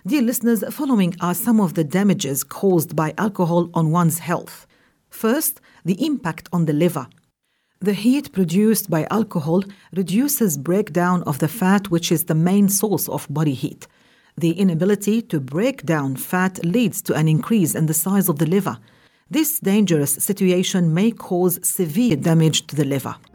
Dear listeners, following are some of the damages caused by alcohol on one's health. First, the impact on the liver. The heat produced by alcohol reduces breakdown of the fat, which is the main source of body heat. The inability to break down fat leads to an increase in the size of the liver. This dangerous situation may cause severe damage to the liver.